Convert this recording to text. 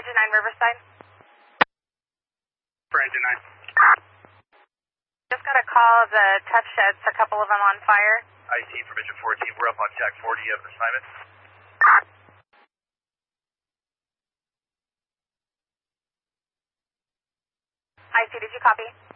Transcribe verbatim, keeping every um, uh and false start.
Engine nine Riverside. For Engine nine. Just got a call of the tough sheds, a couple of them on fire. I T from Engine fourteen, we're up on Jack forty of assignment. I C, did you copy?